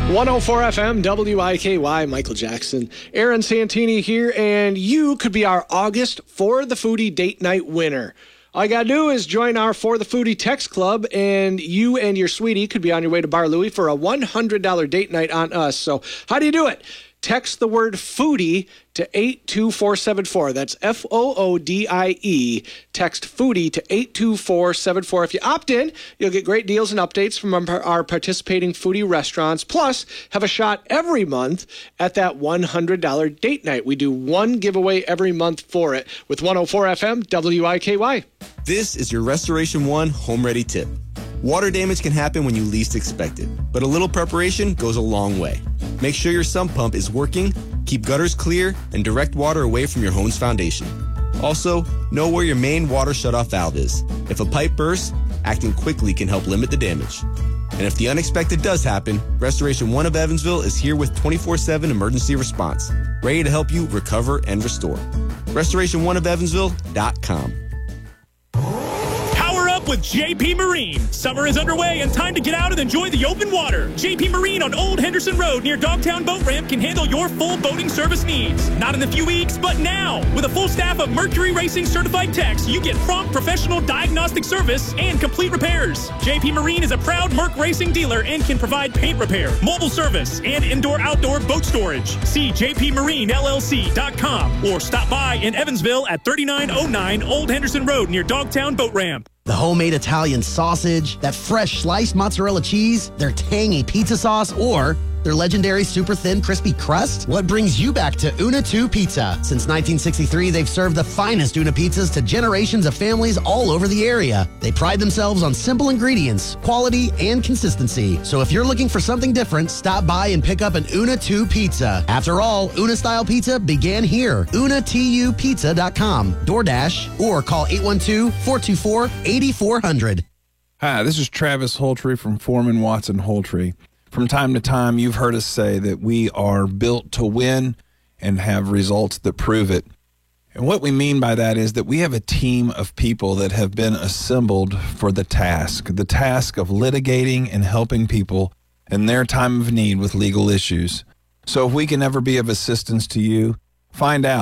104 FM, WIKY, Michael Jackson. Aaron Santini here, and you could be our August For the Foodie date night winner. All you got to do is join our For the Foodie text club, and you and your sweetie could be on your way to Bar Louie for a $100 date night on us. So how do you do it? Text the word foodie to 82474. That's FOODIE. Text foodie to 82474. If you opt in, you'll get great deals and updates from our participating foodie restaurants. Plus, have a shot every month at that $100 date night. We do one giveaway every month for it with 104 FM WIKY. This is your Restoration One Home Ready tip. Water damage can happen when you least expect it, but a little preparation goes a long way. Make sure your sump pump is working, keep gutters clear, and direct water away from your home's foundation. Also, know where your main water shutoff valve is. If a pipe bursts, acting quickly can help limit the damage. And if the unexpected does happen, Restoration One of Evansville is here with 24/7 emergency response, ready to help you recover and restore. RestorationOneofEvansville.com. With JP Marine. Summer is underway and time to get out and enjoy the open water. JP Marine on Old Henderson Road near Dogtown Boat Ramp can handle your full boating service needs. Not in a few weeks, but now. With a full staff of Mercury Racing certified techs, you get prompt professional diagnostic service and complete repairs. JP Marine is a proud Merc Racing dealer and can provide paint repair, mobile service, and indoor-outdoor boat storage. See jpmarinellc.com or stop by in Evansville at 3909 Old Henderson Road near Dogtown Boat Ramp. The homemade Italian sausage, that fresh sliced mozzarella cheese, their tangy pizza sauce, or their legendary super thin crispy crust? What brings you back to Una 2 Pizza? Since 1963, they've served the finest Una pizzas to generations of families all over the area. They pride themselves on simple ingredients, quality, and consistency. So if you're looking for something different, stop by and pick up an Una 2 Pizza. After all, Una-style pizza began here. UnaTuPizza.com, DoorDash, or call 812-424-8400. Hi, this is Travis Holtree from Foreman Watson Holtree. From time to time, you've heard us say that we are built to win and have results that prove it. And what we mean by that is that we have a team of people that have been assembled for the task of litigating and helping people in their time of need with legal issues. So if we can ever be of assistance to you, find out